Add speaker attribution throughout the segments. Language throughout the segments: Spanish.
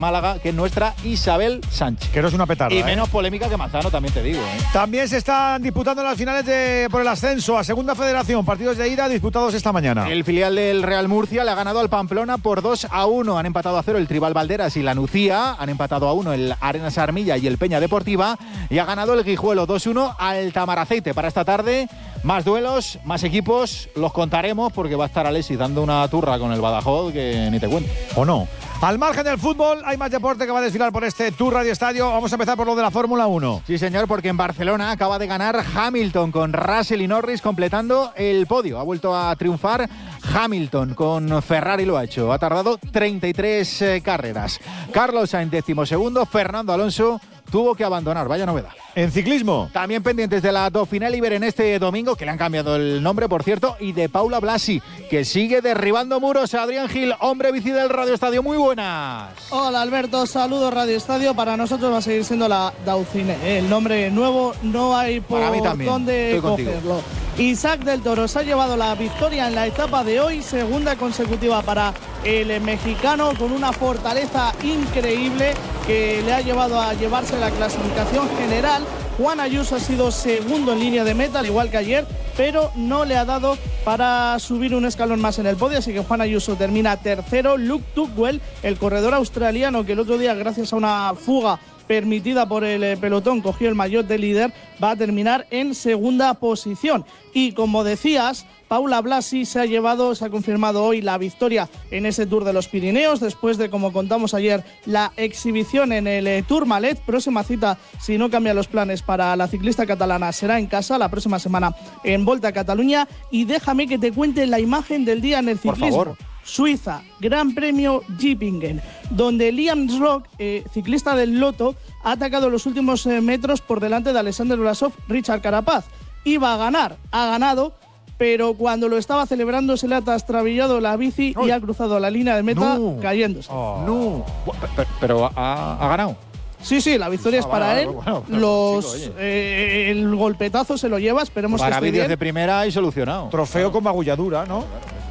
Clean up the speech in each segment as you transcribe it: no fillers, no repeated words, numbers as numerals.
Speaker 1: Málaga, que es nuestra Isabel Sánchez.
Speaker 2: Que no es una petarda.
Speaker 1: Y menos polémica que Manzano, también te digo.
Speaker 2: También se están disputando las finales por el ascenso a Segunda Federación. Partidos de ida disputados esta mañana.
Speaker 1: El filial del Real Murcia le ha ganado al Pamplona por 2-1. Han empatado a 0 el Tribal Valderas y la Nucía. Han empatado a 1 el Arenas Armilla y el Peña Deportiva. Y ha ganado el Guijuelo 2-1 al Tamaraceite. Para esta tarde, más duelos, más equipos. Los contaremos porque va a estar Alexis dando una turra con el Badajoz que ni te cuento.
Speaker 2: ¿O no? Al margen del fútbol, hay más deporte que va a desfilar por este Tour Radio Estadio. Vamos a empezar por lo de la Fórmula 1.
Speaker 1: Sí, señor, porque en Barcelona acaba de ganar Hamilton con Russell y Norris completando el podio. Ha vuelto a triunfar Hamilton con Ferrari, lo ha hecho. Ha tardado 33 carreras. Carlos Sainz, 12º. Fernando Alonso tuvo que abandonar. Vaya novedad.
Speaker 2: En ciclismo.
Speaker 1: También pendientes de la Dauphiné Liberen este domingo, que le han cambiado el nombre, por cierto, y de Paula Blasi, que sigue derribando muros. Adrián Gil, hombre bici del Radio Estadio, muy buenas.
Speaker 3: Hola Alberto, saludos Radio Estadio. Para nosotros va a seguir siendo la Dauphiné. El nombre nuevo no hay por dónde cogerlo. Isaac del Toro se ha llevado la victoria en la etapa de hoy, segunda consecutiva para el mexicano, con una fortaleza increíble que le ha llevado a llevarse la clasificación general. Juan Ayuso ha sido segundo en línea de meta, al igual que ayer, pero no le ha dado para subir un escalón más en el podio, así que Juan Ayuso termina tercero. Luke Tugwell, el corredor australiano que el otro día, gracias a una fuga permitida por el pelotón, cogió el maillot de líder, va a terminar en segunda posición. Y como decías, Paula Blasi se ha confirmado hoy la victoria en ese Tour de los Pirineos, después de, como contamos ayer, la exhibición en el Tourmalet. Próxima cita, si no cambian los planes para la ciclista catalana, será en casa la próxima semana en Volta a Cataluña. Y déjame que te cuente la imagen del día en el ciclismo.
Speaker 1: Por favor.
Speaker 3: Suiza, Gran Premio Gippingen, donde Liam Rock, ciclista del Lotto, ha atacado los últimos metros por delante de Alexander Vlasov, Richard Carapaz. Iba a ganar, ha ganado, pero cuando lo estaba celebrando se le ha trastrabillado la bici y ha cruzado la línea de meta cayéndose.
Speaker 1: No, pero ha ganado.
Speaker 3: Sí, la victoria es para él.
Speaker 1: Bueno,
Speaker 3: el golpetazo se lo lleva, esperemos
Speaker 1: para
Speaker 3: que esté
Speaker 1: vídeos
Speaker 3: bien.
Speaker 1: de primera y solucionado.
Speaker 2: Trofeo con magulladura, ¿no?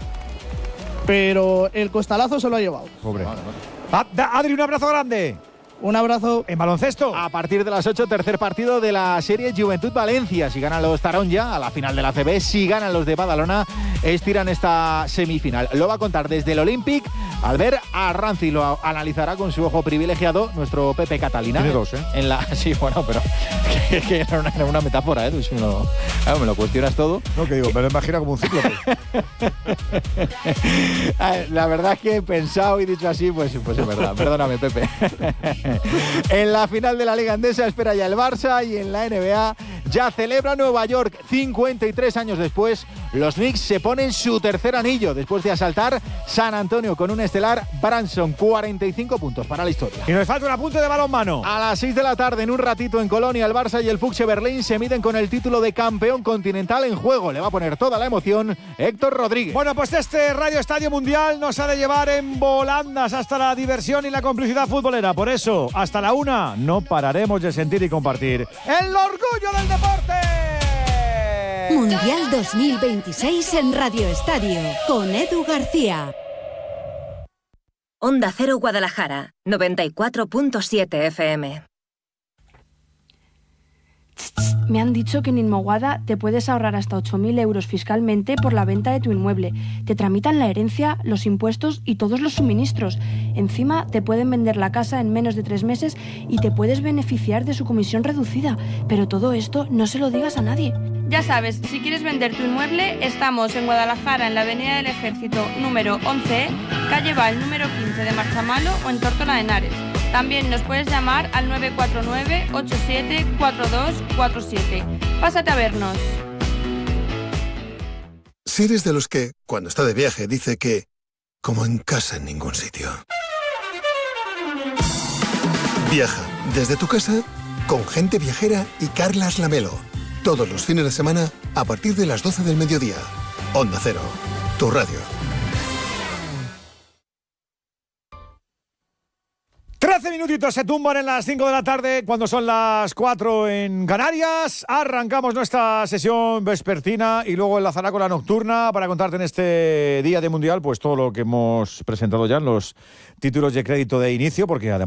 Speaker 3: Pero el costalazo se lo ha llevado.
Speaker 2: Pobre. Adri, un abrazo grande.
Speaker 3: Un abrazo.
Speaker 2: En baloncesto.
Speaker 1: A partir de las 8, tercer partido de la serie Juventud Valencia. Si ganan los Taronja a la final de la CB, si ganan los de Badalona, estiran esta semifinal. Lo va a contar desde el Olympic. Al ver a Ranzi, lo analizará con su ojo privilegiado nuestro Pepe Catalina.
Speaker 2: Tiene dos, ¿eh?
Speaker 1: Sí, bueno, pero que era una metáfora, ¿eh? Si me lo cuestionas todo.
Speaker 2: No, que digo, me lo imagino como un cíclope.
Speaker 1: La verdad es que he pensado y dicho así, pues es verdad. Perdóname, Pepe. En la final de la Liga Endesa espera ya el Barça, y en la NBA ya celebra Nueva York. 53 años después, los Knicks se ponen su tercer anillo después de asaltar San Antonio con un estelar Branson. 45 puntos para la historia.
Speaker 2: Y nos falta un apunte de balonmano.
Speaker 1: A las 6 de la tarde, en un ratito en Colonia, el Barça y el Fuchse Berlín se miden con el título de campeón continental en juego. Le va a poner toda la emoción Héctor Rodríguez.
Speaker 2: Bueno, pues este Radio Estadio Mundial nos ha de llevar en volandas hasta la diversión y la complicidad futbolera. Por eso, hasta la 1 no pararemos de sentir y compartir el orgullo del deporte.
Speaker 4: Mundial 2026 en Radio Estadio con Edu García.
Speaker 5: Onda Cero Guadalajara, 94.7 FM.
Speaker 6: Me han dicho que en Inmoguada te puedes ahorrar hasta 8.000 euros fiscalmente por la venta de tu inmueble. Te tramitan la herencia, los impuestos y todos los suministros. Encima te pueden vender la casa en menos de 3 meses y te puedes beneficiar de su comisión reducida. Pero todo esto no se lo digas a nadie.
Speaker 7: Ya sabes, si quieres vender tu inmueble, estamos en Guadalajara, en la Avenida del Ejército número 11, calle Val número 15 de Marzamalo, o en Tórtola de Henares. También nos puedes llamar al 949-874247. Pásate a vernos.
Speaker 8: Si eres de los que, cuando está de viaje, dice que como en casa en ningún sitio. Viaja desde tu casa con Gente Viajera y Carlas Lamelo. Todos los fines de semana a partir de las 12 del mediodía. Onda Cero, tu radio.
Speaker 2: 13 minutitos se tumban en las 5 de la tarde, cuando son las 4 en Canarias. Arrancamos nuestra sesión vespertina y luego enlazará con la nocturna para contarte en este día de Mundial pues todo lo que hemos presentado ya en los títulos de crédito de inicio, porque además